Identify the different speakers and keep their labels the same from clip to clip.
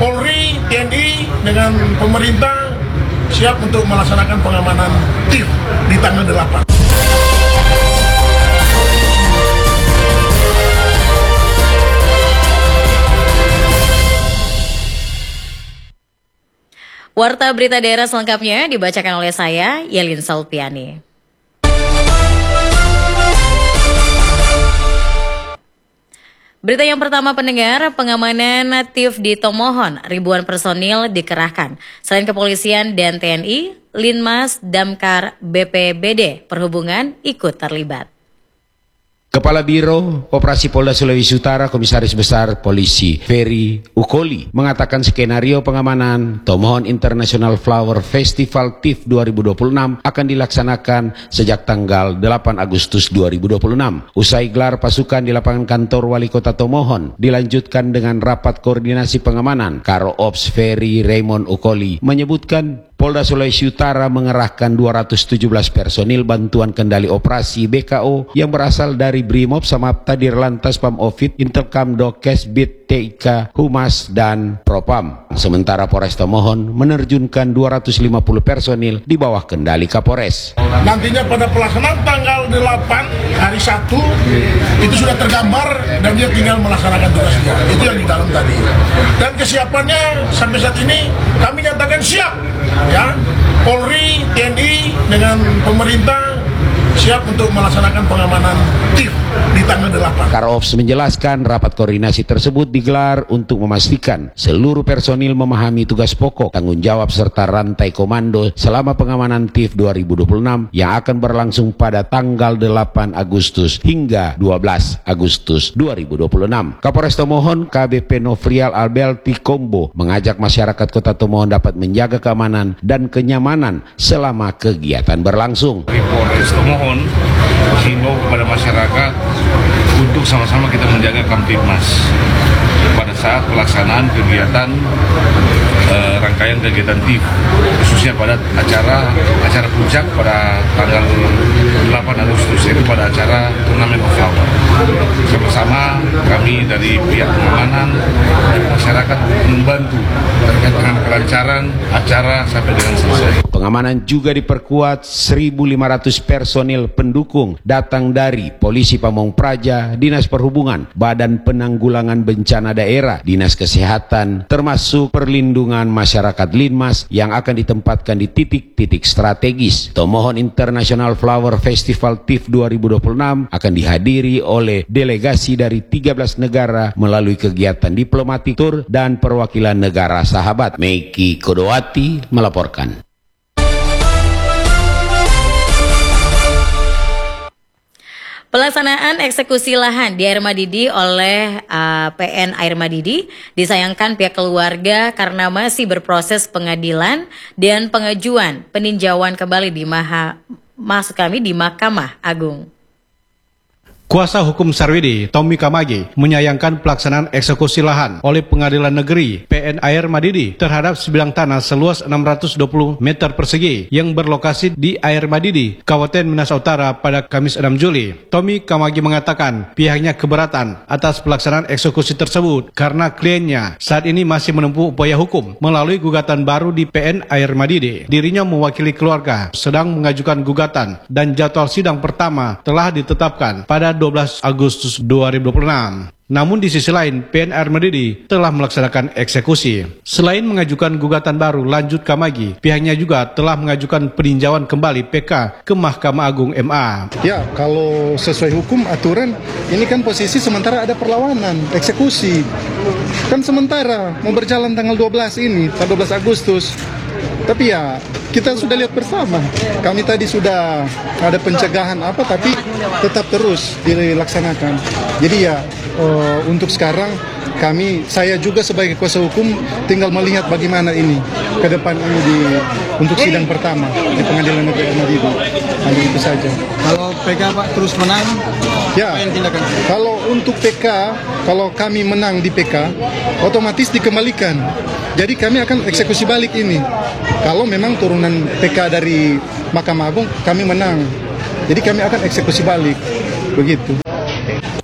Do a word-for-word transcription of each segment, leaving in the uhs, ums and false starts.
Speaker 1: Polri, T N I dengan pemerintah siap untuk melaksanakan pengamanan T I F di tanggal delapan.
Speaker 2: Warta berita daerah selengkapnya dibacakan oleh saya, Yelin Salpiani. Berita yang pertama pendengar, pengamanan T I F di Tomohon, ribuan personil dikerahkan. Selain kepolisian dan T N I, Linmas, Damkar, B P B D, Perhubungan ikut terlibat.
Speaker 3: Kepala Biro Operasi Polda Sulawesi Utara Komisaris Besar Polisi Ferry Ukoli mengatakan skenario pengamanan Tomohon International Flower Festival T I F dua ribu dua puluh enam akan dilaksanakan sejak tanggal delapan Agustus dua ribu dua puluh enam. Usai gelar pasukan di lapangan kantor Wali Kota Tomohon, dilanjutkan dengan rapat koordinasi pengamanan. Karo Ops Ferry Raymond Ukoli menyebutkan Polda Sulawesi Utara mengerahkan dua ratus tujuh belas personil bantuan kendali operasi B K O yang berasal dari Brimob, Samapta, Dirlantas, Pamofit, Interkam, Dokes, Bit, T I K, Humas, dan Propam. Sementara Polres Tomohon menerjunkan dua ratus lima puluh personil di bawah kendali Kapolres.
Speaker 1: Nantinya pada pelaksanaan tanggal delapan hari Sabtu itu sudah tergambar dan dia tinggal melaksanakan tugasnya. Itu yang di dalam tadi. Dan kesiapannya sampai saat ini kami nyatakan siap. Ya, Polri, T N I dengan pemerintah siap untuk melaksanakan pengamanan T I F di tanggal delapan.
Speaker 3: Karops menjelaskan rapat koordinasi tersebut digelar untuk memastikan seluruh personil memahami tugas pokok, tanggung jawab serta rantai komando selama pengamanan T I F dua ribu dua puluh enam yang akan berlangsung pada tanggal delapan Agustus hingga dua belas Agustus dua ribu dua puluh enam. Kapolres Tomohon K B P Novrial Albelti Kombo mengajak masyarakat Kota Tomohon dapat menjaga keamanan dan kenyamanan selama kegiatan berlangsung.
Speaker 4: Polres Tomohon himbau kepada masyarakat untuk sama-sama kita menjaga Kamtibmas pada saat pelaksanaan kegiatan eh, rangkaian kegiatan T I F, khususnya pada acara acara puncak pada tanggal delapan Agustus, itu pada acara turnamen of flower. Bersama kami dari pihak pengamanan dan masyarakat membantu terkait dengan kelancaran acara sampai dengan selesai.
Speaker 3: Pengamanan juga diperkuat seribu lima ratus personil pendukung datang dari Polisi Pamong Praja, Dinas Perhubungan, Badan Penanggulangan Bencana Daerah, Dinas Kesehatan, termasuk perlindungan masyarakat Linmas yang akan ditempatkan di titik-titik strategis. Tomohon International Flower Festival T I F dua ribu dua puluh enam akan dihadiri oleh delegasi dari tiga belas negara melalui kegiatan diplomatik, tur, dan perwakilan negara sahabat. Meiki Kodowati melaporkan.
Speaker 2: Pelaksanaan eksekusi lahan di Air Madidi oleh uh, P N Air Madidi disayangkan pihak keluarga karena masih berproses pengadilan dan pengajuan peninjauan kembali di Maha, maksud kami di Mahkamah Agung.
Speaker 5: Kuasa Hukum Sarwidi, Tommy Kamagi, menyayangkan pelaksanaan eksekusi lahan oleh Pengadilan Negeri P N Air Madidi terhadap sebidang tanah seluas enam ratus dua puluh meter persegi yang berlokasi di Air Madidi, Kabupaten Minahasa Utara pada Kamis enam Juli. Tommy Kamagi mengatakan pihaknya keberatan atas pelaksanaan eksekusi tersebut karena kliennya saat ini masih menempuh upaya hukum melalui gugatan baru di P N Air Madidi. Dirinya mewakili keluarga sedang mengajukan gugatan dan jadwal sidang pertama telah ditetapkan pada dua belas Agustus dua ribu dua puluh enam. Namun di sisi lain, P N Air Madidi telah melaksanakan eksekusi. Selain mengajukan gugatan baru lanjut Kamagi, pihaknya juga telah mengajukan peninjauan kembali P K ke Mahkamah Agung M A.
Speaker 6: Ya, kalau sesuai hukum aturan, ini kan posisi sementara ada perlawanan, eksekusi. Kan sementara mau berjalan tanggal dua belas ini, tanggal dua belas Agustus. Tapi ya, kita sudah lihat bersama. Kami tadi sudah ada pencegahan apa, tapi tetap terus dilaksanakan. Jadi ya, uh, untuk sekarang kami, saya juga sebagai kuasa hukum tinggal melihat bagaimana ini ke depan ini di untuk sidang pertama di Pengadilan Negeri Madidi. Hanya itu saja.
Speaker 7: Kalau P K Pak terus menang,
Speaker 6: ya. Kalau untuk P K, kalau kami menang di P K, otomatis dikembalikan. Jadi kami akan eksekusi balik ini. Kalau memang turunan P K dari Mahkamah Agung kami menang, jadi kami akan eksekusi balik, begitu.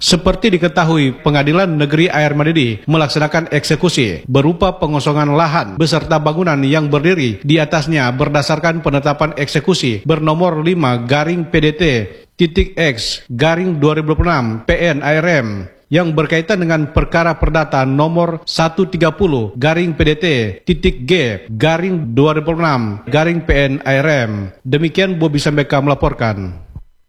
Speaker 5: Seperti diketahui, Pengadilan Negeri Air Madidi melaksanakan eksekusi berupa pengosongan lahan beserta bangunan yang berdiri di atasnya berdasarkan penetapan eksekusi bernomor lima garing P D T titik X garing dua ribu enam P N A R M yang berkaitan dengan perkara perdata nomor seratus tiga puluh garing P D T titik G garing dua ribu enam garing P N A R M. Demikian Bobi Sambeka melaporkan.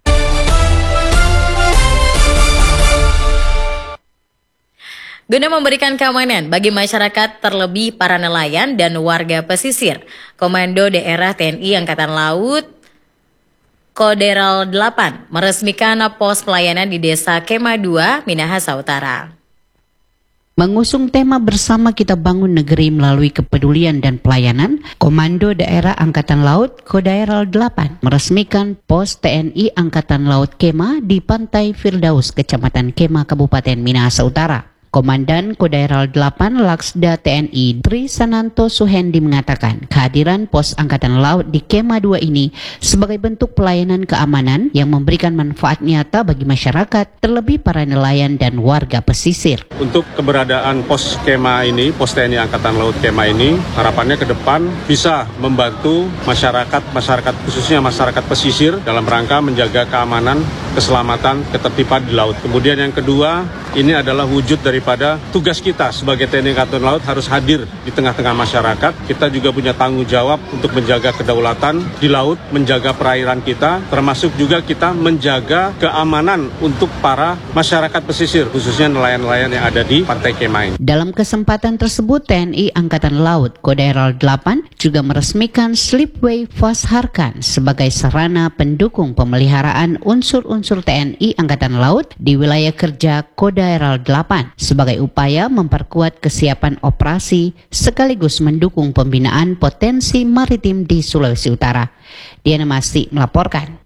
Speaker 2: Guna memberikan keamanan bagi masyarakat terlebih para nelayan dan warga pesisir, Komando Daerah T N I Angkatan Laut Koderal delapan meresmikan pos pelayanan di Desa Kema dua, Minahasa Utara.
Speaker 8: Mengusung tema bersama kita bangun negeri melalui kepedulian dan pelayanan, Komando Daerah Angkatan Laut Koderal delapan meresmikan pos T N I Angkatan Laut Kema di Pantai Firdaus, Kecamatan Kema, Kabupaten Minahasa Utara. Komandan Koderal delapan Laksda T N I Tri Sananto Suhendi mengatakan kehadiran pos Angkatan Laut di Kema dua ini sebagai bentuk pelayanan keamanan yang memberikan manfaat nyata bagi masyarakat, terlebih para nelayan dan warga pesisir.
Speaker 9: Untuk keberadaan pos Kema ini, pos T N I Angkatan Laut Kema ini, harapannya ke depan bisa membantu masyarakat, masyarakat khususnya masyarakat pesisir dalam rangka menjaga keamanan, keselamatan, ketertiban di laut. Kemudian yang kedua, ini adalah wujud daripada tugas kita sebagai T N I Angkatan Laut harus hadir di tengah-tengah masyarakat. Kita juga punya tanggung jawab untuk menjaga kedaulatan di laut, menjaga perairan kita, termasuk juga kita menjaga keamanan untuk para masyarakat pesisir, khususnya nelayan-nelayan yang ada di Pantai Kema ini.
Speaker 8: Dalam kesempatan tersebut, T N I Angkatan Laut Koderal delapan juga meresmikan Slipway Fasharkan sebagai sarana pendukung pemeliharaan unsur-unsur T N I Angkatan Laut di wilayah kerja Koderal delapan sebagai upaya memperkuat kesiapan operasi sekaligus mendukung pembinaan potensi maritim di Sulawesi Utara. Diana Masti melaporkan.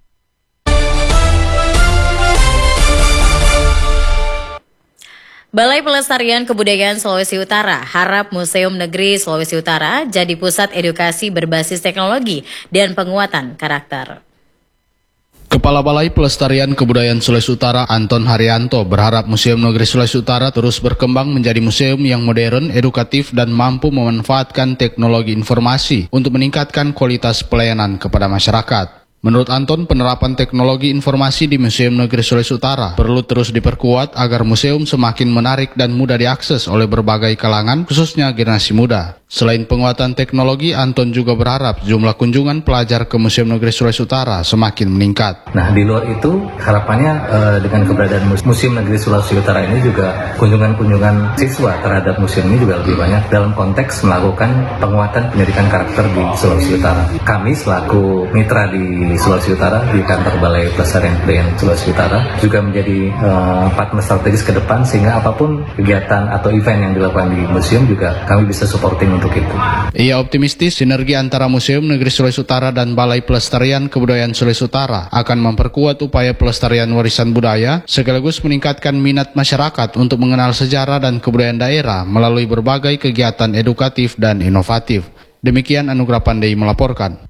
Speaker 2: Balai Pelestarian Kebudayaan Sulawesi Utara harap Museum Negeri Sulawesi Utara jadi pusat edukasi berbasis teknologi dan penguatan karakter.
Speaker 10: Kepala Balai Pelestarian Kebudayaan Sulawesi Utara Anton Haryanto berharap Museum Negeri Sulawesi Utara terus berkembang menjadi museum yang modern, edukatif, dan mampu memanfaatkan teknologi informasi untuk meningkatkan kualitas pelayanan kepada masyarakat. Menurut Anton, penerapan teknologi informasi di Museum Negeri Sulawesi Utara perlu terus diperkuat agar museum semakin menarik dan mudah diakses oleh berbagai kalangan, khususnya generasi muda. Selain penguatan teknologi, Anton juga berharap jumlah kunjungan pelajar ke Museum Negeri Sulawesi Utara semakin meningkat.
Speaker 11: Nah, di luar itu harapannya uh, dengan keberadaan Museum Negeri Sulawesi Utara ini juga kunjungan-kunjungan siswa terhadap museum ini juga lebih banyak dalam konteks melakukan penguatan pendidikan karakter di Sulawesi Utara. Kami selaku mitra di Sulawesi Utara di kantor Balai Pelestarian Kebudayaan Sulawesi Utara juga menjadi uh, partner strategis ke depan sehingga apapun kegiatan atau event yang dilakukan di museum juga kami bisa supporting untuk itu.
Speaker 10: Ia optimistis sinergi antara Museum Negeri Sulawesi Utara dan Balai Pelestarian Kebudayaan Sulawesi Utara akan memperkuat upaya pelestarian warisan budaya sekaligus meningkatkan minat masyarakat untuk mengenal sejarah dan kebudayaan daerah melalui berbagai kegiatan edukatif dan inovatif. Demikian Anugrah Pandei melaporkan.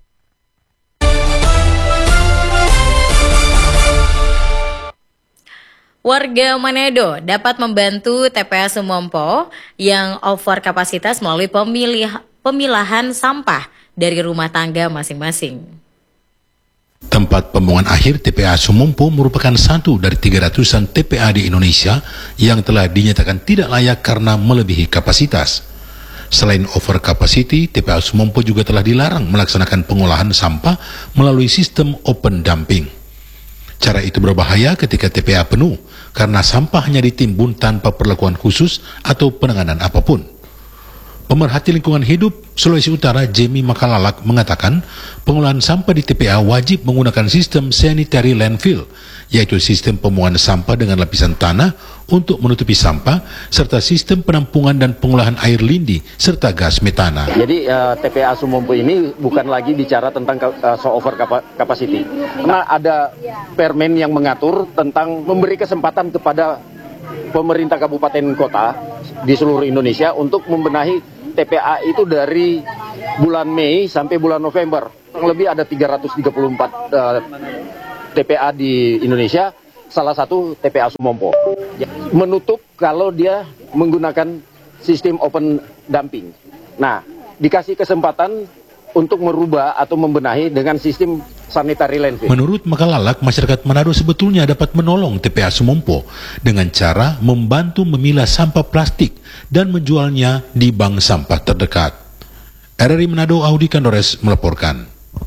Speaker 2: Warga Manado dapat membantu T P A Sumompo yang over kapasitas melalui pemilih, pemilahan sampah dari rumah tangga masing-masing.
Speaker 12: Tempat pembuangan akhir T P A Sumompo merupakan satu dari tiga ratusan T P A di Indonesia yang telah dinyatakan tidak layak karena melebihi kapasitas. Selain over capacity, T P A Sumompo juga telah dilarang melaksanakan pengolahan sampah melalui sistem open dumping. Cara itu berbahaya ketika T P A penuh, karena sampah hanya ditimbun tanpa perlakuan khusus atau penanganan apapun. Pemerhati lingkungan hidup Sulawesi Utara, Jemi Makalalak, mengatakan pengolahan sampah di T P A wajib menggunakan sistem sanitary landfill, yaitu sistem pembuangan sampah dengan lapisan tanah untuk menutupi sampah, serta sistem penampungan dan pengolahan air lindi, serta gas metana.
Speaker 13: Jadi uh, T P A Sumompo ini bukan lagi bicara tentang uh, so over capacity, karena ada permen yang mengatur tentang memberi kesempatan kepada pemerintah kabupaten kota di seluruh Indonesia untuk membenahi T P A itu dari bulan Mei sampai bulan November. Kurang lebih ada tiga ratus tiga puluh empat uh, T P A di Indonesia, salah satu T P A Sumompo. Menutup kalau dia menggunakan sistem open dumping. Nah, dikasih kesempatan untuk merubah atau membenahi dengan sistem sanitary landfill.
Speaker 12: Menurut Makalalak, masyarakat Manado sebetulnya dapat menolong T P A Sumompo dengan cara membantu memilah sampah plastik dan menjualnya di bank sampah terdekat. R R I Manado, Audi Kandores melaporkan.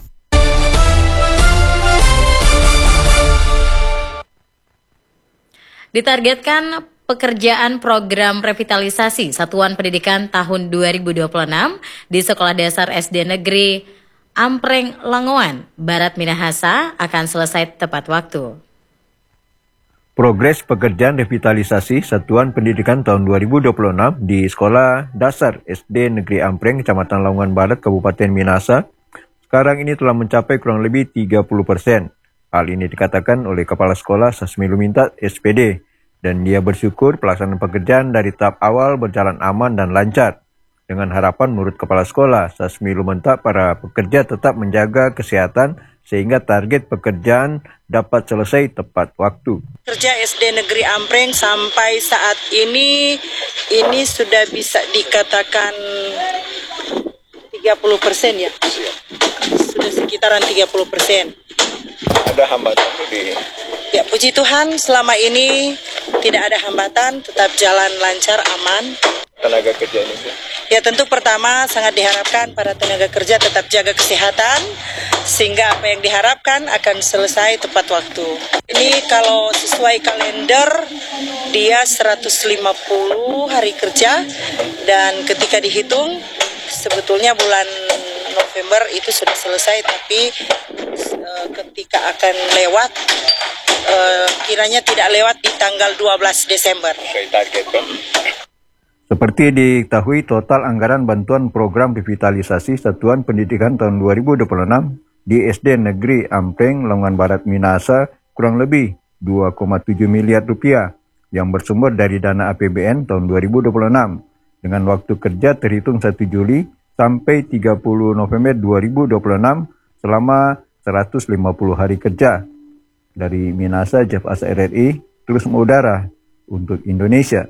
Speaker 2: Ditargetkan pekerjaan program revitalisasi Satuan Pendidikan tahun dua ribu dua puluh enam di Sekolah Dasar S D Negeri Ampreng Langoan, Barat Minahasa akan selesai tepat waktu.
Speaker 14: Progres pekerjaan revitalisasi Satuan Pendidikan tahun dua ribu dua puluh enam di Sekolah Dasar S D Negeri Ampreng, Kecamatan Lamongan Barat, Kabupaten Minahasa, sekarang ini telah mencapai kurang lebih tiga puluh persen. Hal ini dikatakan oleh Kepala Sekolah Sasmi Luminta S P D, dan dia bersyukur pelaksanaan pekerjaan dari tahap awal berjalan aman dan lancar. Dengan harapan menurut Kepala Sekolah Sasmi Luminta, para pekerja tetap menjaga kesehatan sehingga target pekerjaan dapat selesai tepat waktu.
Speaker 15: Kerja S D Negeri Ampreng sampai saat ini, ini sudah bisa dikatakan tiga puluh persen ya? Sudah sekitaran tiga puluh persen.
Speaker 14: Ada hambatan di...
Speaker 15: Ya, puji Tuhan selama ini tidak ada hambatan, tetap jalan lancar, aman.
Speaker 14: Tenaga kerja ini?
Speaker 15: Ya, tentu pertama sangat diharapkan para tenaga kerja tetap jaga kesehatan, sehingga apa yang diharapkan akan selesai tepat waktu. Ini kalau sesuai kalender, dia seratus lima puluh hari kerja, dan ketika dihitung, sebetulnya bulan November itu sudah selesai, tapi uh, ketika akan lewat, uh, kiranya tidak lewat di tanggal dua belas Desember.
Speaker 14: Seperti diketahui, total anggaran bantuan program revitalisasi Satuan Pendidikan tahun dua ribu dua puluh enam di S D Negeri Ampreng, Lamongan Barat, Minahasa kurang lebih dua koma tujuh miliar rupiah yang bersumber dari dana A P B N tahun dua ribu dua puluh enam dengan waktu kerja terhitung satu Juli sampai tiga puluh November dua ribu dua puluh enam selama seratus lima puluh hari kerja. Dari Minahasa, Jeff Asa R R I, terus mengudara untuk Indonesia.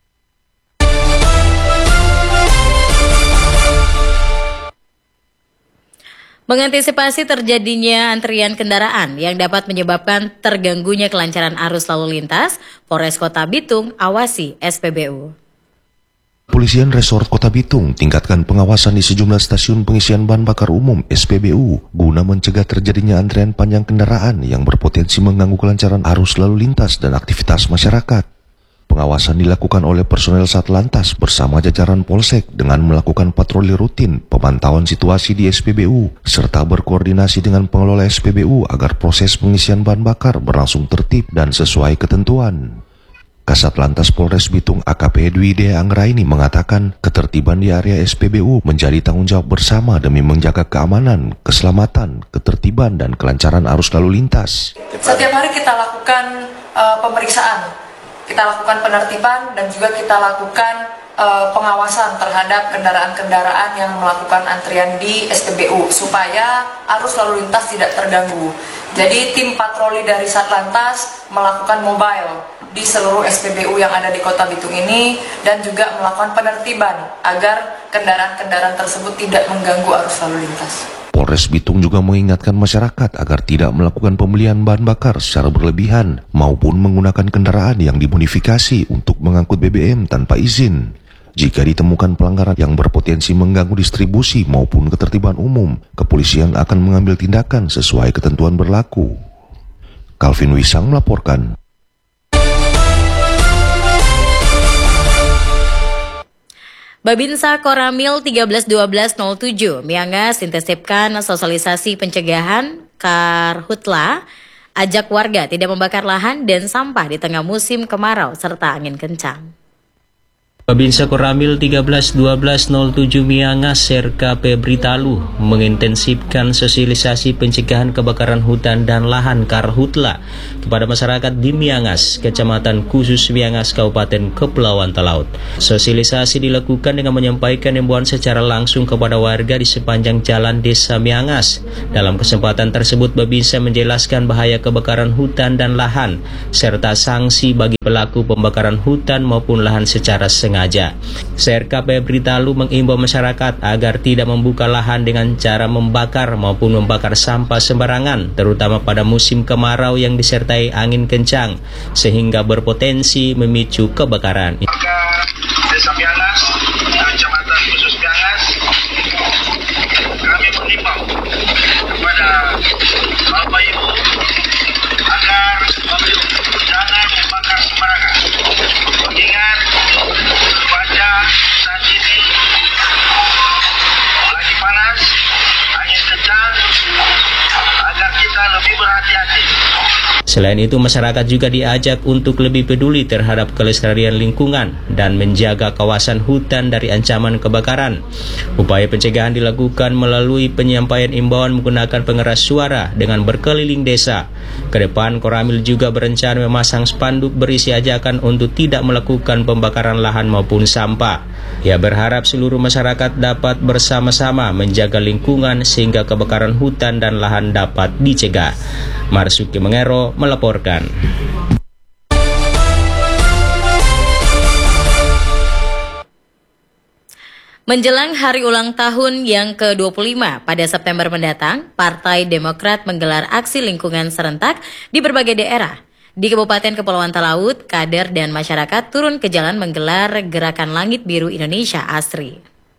Speaker 2: Mengantisipasi terjadinya antrian kendaraan yang dapat menyebabkan terganggunya kelancaran arus lalu lintas, Polres Kota Bitung awasi S P B U.
Speaker 16: Polisian Resort Kota Bitung tingkatkan pengawasan di sejumlah stasiun pengisian bahan bakar umum S P B U guna mencegah terjadinya antrean panjang kendaraan yang berpotensi mengganggu kelancaran arus lalu lintas dan aktivitas masyarakat. Pengawasan dilakukan oleh personel Satlantas bersama jajaran Polsek dengan melakukan patroli rutin, pemantauan situasi di S P B U, serta berkoordinasi dengan pengelola S P B U agar proses pengisian bahan bakar berlangsung tertib dan sesuai ketentuan. Kasat Lantas Polres Bitung A K P Dwi Dea Anggraini mengatakan ketertiban di area S P B U menjadi tanggung jawab bersama demi menjaga keamanan, keselamatan, ketertiban, dan kelancaran arus lalu lintas.
Speaker 17: Setiap hari kita lakukan uh, pemeriksaan, kita lakukan penertiban, dan juga kita lakukan uh, pengawasan terhadap kendaraan-kendaraan yang melakukan antrian di S P B U supaya arus lalu lintas tidak terganggu. Jadi tim patroli dari Satlantas melakukan mobile di seluruh S P B U yang ada di Kota Bitung ini dan juga melakukan penertiban agar kendaraan-kendaraan tersebut tidak mengganggu arus lalu lintas.
Speaker 16: Polres Bitung juga mengingatkan masyarakat agar tidak melakukan pembelian bahan bakar secara berlebihan maupun menggunakan kendaraan yang dimodifikasi untuk mengangkut B B M tanpa izin. Jika ditemukan pelanggaran yang berpotensi mengganggu distribusi maupun ketertiban umum, kepolisian akan mengambil tindakan sesuai ketentuan berlaku. Calvin Wisang melaporkan.
Speaker 2: Babinsa Koramil tiga belas dua belas nol tujuh Miangas intensifkan sosialisasi pencegahan karhutla, ajak warga tidak membakar lahan dan sampah di tengah musim kemarau serta angin kencang.
Speaker 18: Babinsa Koramil tiga belas dua belas nol tujuh Miangas Serka Febri Talu mengintensifkan sosialisasi pencegahan kebakaran hutan dan lahan Karhutla kepada masyarakat di Miangas, Kecamatan Khusus Miangas, Kabupaten Kepulauan Talaut. Sosialisasi dilakukan dengan menyampaikan himbauan secara langsung kepada warga di sepanjang jalan Desa Miangas. Dalam kesempatan tersebut, Babinsa menjelaskan bahaya kebakaran hutan dan lahan serta sanksi bagi pelaku pembakaran hutan maupun lahan secara sengaja. Sengaja. Serka Febri Talu mengimbau masyarakat agar tidak membuka lahan dengan cara membakar maupun membakar sampah sembarangan, terutama pada musim kemarau yang disertai angin kencang, sehingga berpotensi memicu kebakaran.
Speaker 19: Desa Miangas, Kecamatan Khusus Miangas, kami mengimbau kepada Bapak Ibu agar jangan membakar sembarangan. Mengingat cuaca saat ini lagi panas, angin kencang, agar kita lebih berhati-hati.
Speaker 18: Selain itu, masyarakat juga diajak untuk lebih peduli terhadap kelestarian lingkungan dan menjaga kawasan hutan dari ancaman kebakaran. Upaya pencegahan dilakukan melalui penyampaian imbauan menggunakan pengeras suara dengan berkeliling desa. Kedepan, Koramil juga berencana memasang spanduk berisi ajakan untuk tidak melakukan pembakaran lahan maupun sampah. Ia berharap seluruh masyarakat dapat bersama-sama menjaga lingkungan sehingga kebakaran hutan dan lahan dapat dicegah. Marsuki Mengero melaporkan.
Speaker 2: Menjelang hari ulang tahun yang ke dua puluh lima pada September mendatang, Partai Demokrat menggelar aksi lingkungan serentak di berbagai daerah. Di Kabupaten Kepulauan Talaut, kader dan masyarakat turun ke jalan menggelar Gerakan Langit Biru Indonesia ASRI.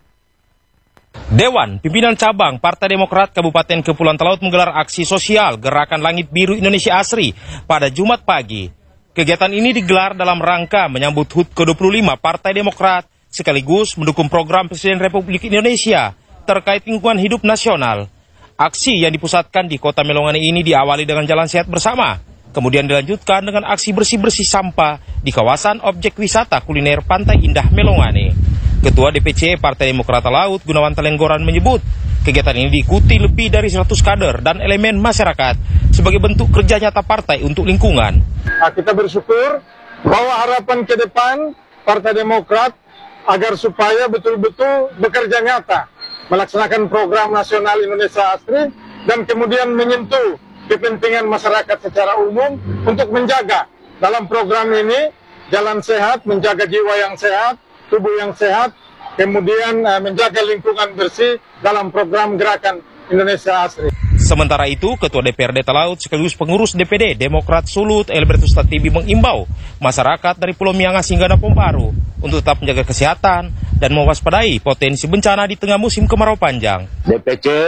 Speaker 20: Dewan Pimpinan Cabang Partai Demokrat Kabupaten Kepulauan Talaut menggelar aksi sosial Gerakan Langit Biru Indonesia ASRI pada Jumat pagi. Kegiatan ini digelar dalam rangka menyambut H U T ke dua puluh lima Partai Demokrat sekaligus mendukung program Presiden Republik Indonesia terkait lingkungan hidup nasional. Aksi yang dipusatkan di Kota Melongane ini diawali dengan jalan sehat bersama, kemudian dilanjutkan dengan aksi bersih-bersih sampah di kawasan objek wisata kuliner Pantai Indah Melongane. Ketua D P C Partai Demokrat Talaut Gunawan Talenggoran menyebut kegiatan ini diikuti lebih dari seratus kader dan elemen masyarakat sebagai bentuk kerja nyata partai untuk lingkungan.
Speaker 21: Nah, kita bersyukur bahwa harapan ke depan Partai Demokrat agar supaya betul-betul bekerja nyata melaksanakan program nasional Indonesia ASRI dan kemudian menyentuh kepentingan masyarakat secara umum untuk menjaga dalam program ini jalan sehat, menjaga jiwa yang sehat, tubuh yang sehat, kemudian uh, menjaga lingkungan bersih dalam program Gerakan Indonesia ASRI.
Speaker 20: Sementara itu, Ketua D P R D Talaut sekaligus pengurus D P D Demokrat Sulut Elbertus Tatibi mengimbau masyarakat dari Pulau Miangas hingga Napong Baru untuk tetap menjaga kesehatan dan mewaspadai potensi bencana di tengah musim kemarau panjang.
Speaker 22: D P C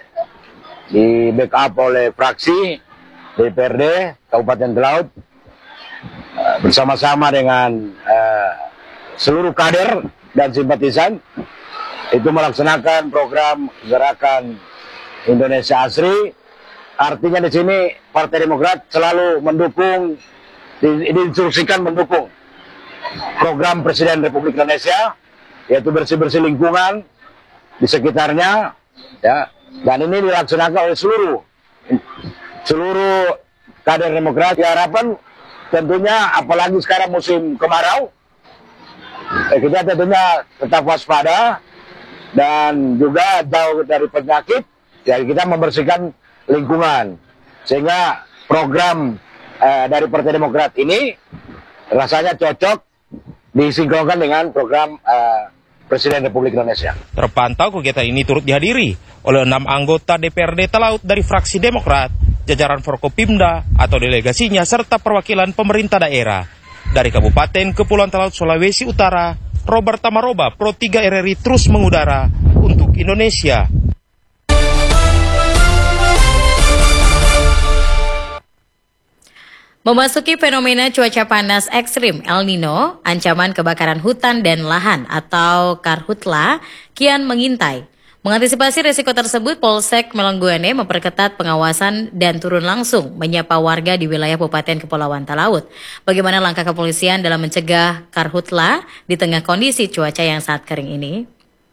Speaker 22: di backup oleh fraksi D P R D Kabupaten Talaut uh, bersama-sama dengan uh, seluruh kader dan simpatisan itu melaksanakan program Gerakan Indonesia ASRI. Artinya di sini Partai Demokrat selalu mendukung, diinstruksikan mendukung program Presiden Republik Indonesia, yaitu bersih-bersih lingkungan di sekitarnya, ya. Dan ini dilaksanakan oleh seluruh seluruh kader Demokrat. Harapan tentunya apalagi sekarang musim kemarau, kita tentunya tetap waspada dan juga jauh dari penyakit, ya kita membersihkan lingkungan. Sehingga program eh, dari Partai Demokrat ini rasanya cocok disinkronkan dengan program eh, Presiden Republik Indonesia.
Speaker 20: Terpantau kegiatan ini turut dihadiri oleh enam anggota D P R D Talaut dari fraksi Demokrat, jajaran Forkopimda atau delegasinya, serta perwakilan pemerintah daerah. Dari Kabupaten Kepulauan Talaut, Sulawesi Utara, Robert Tamaroba, Pro tiga R R I terus mengudara untuk Indonesia.
Speaker 2: Memasuki fenomena cuaca panas ekstrim El Nino, ancaman kebakaran hutan dan lahan atau Karhutla kian mengintai. Mengantisipasi risiko tersebut, Polsek Melongguane memperketat pengawasan dan turun langsung menyapa warga di wilayah Kabupaten Kepulauan Talaut. Bagaimana langkah kepolisian dalam mencegah karhutla di tengah kondisi cuaca yang sangat kering ini?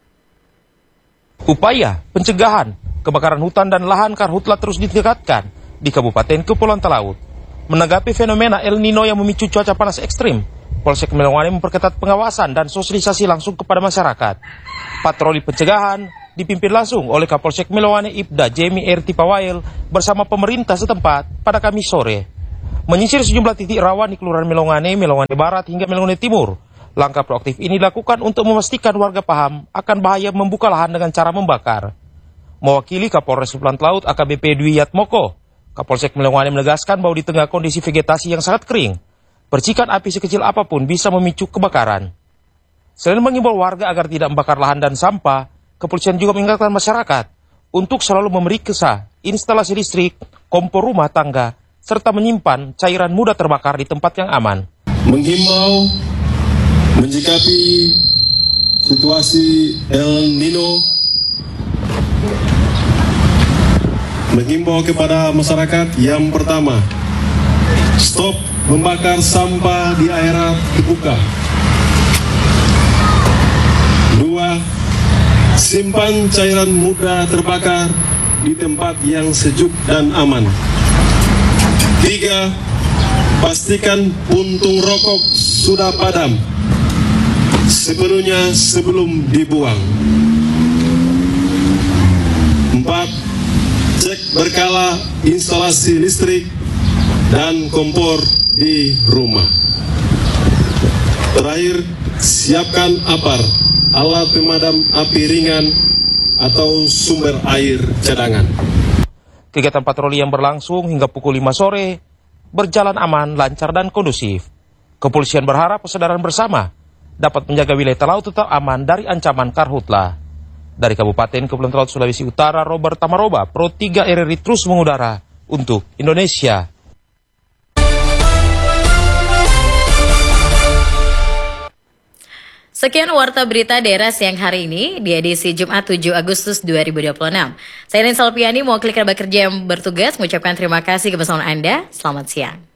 Speaker 20: Upaya pencegahan kebakaran hutan dan lahan karhutla terus ditingkatkan di Kabupaten Kepulauan Talaut. Menanggapi fenomena El Nino yang memicu cuaca panas ekstrim, Polsek Melongguane memperketat pengawasan dan sosialisasi langsung kepada masyarakat. Patroli pencegahan dipimpin langsung oleh Kapolsek Melongguane Ibda Jemi R. Tipawail bersama pemerintah setempat pada Kamis sore. Menyisir sejumlah titik rawan di Kelurahan Melongguane, Melongguane Barat hingga Melongguane Timur. Langkah proaktif ini dilakukan untuk memastikan warga paham akan bahaya membuka lahan dengan cara membakar. Mewakili Kapolres Kepulauan Talaut A K B P Dwi Yatmoko, Kapolsek Melongguane menegaskan bahwa di tengah kondisi vegetasi yang sangat kering, percikan api sekecil apapun bisa memicu kebakaran. Selain mengimbau warga agar tidak membakar lahan dan sampah, kepolisian juga mengingatkan masyarakat untuk selalu memeriksa instalasi listrik, kompor rumah tangga, serta menyimpan cairan mudah terbakar di tempat yang aman.
Speaker 1: Menghimbau menyikapi situasi El Nino, menghimbau kepada masyarakat yang pertama, stop membakar sampah di area terbuka. Dua, simpan cairan mudah terbakar di tempat yang sejuk dan aman. Tiga, pastikan puntung rokok sudah padam sepenuhnya sebelum dibuang. Empat, cek berkala instalasi listrik dan kompor di rumah. Terakhir, siapkan apar, alat pemadam api ringan atau sumber air cadangan.
Speaker 20: Kegiatan patroli yang berlangsung hingga pukul lima sore berjalan aman, lancar, dan kondusif. Kepolisian berharap kesadaran bersama dapat menjaga wilayah Talaut tetap aman dari ancaman karhutla. Dari Kabupaten Kepulauan Talaut, Sulawesi Utara, Robert Tamaroba, Pro tiga R R I terus mengudara untuk Indonesia.
Speaker 2: Sekian Warta Berita Daerah siang hari ini di edisi Jumat tujuh Agustus dua ribu dua puluh enam. Saya Rin Salpiani, mewakili kerabat kerja yang bertugas, mengucapkan terima kasih kebersamaan Anda. Selamat siang.